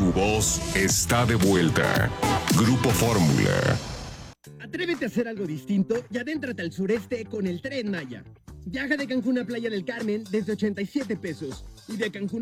voz está de vuelta. Grupo Fórmula. Atrévete a hacer algo distinto y adéntrate al sureste con el Tren Maya. Viaja de Cancún a Playa del Carmen desde 87 pesos y de Cancún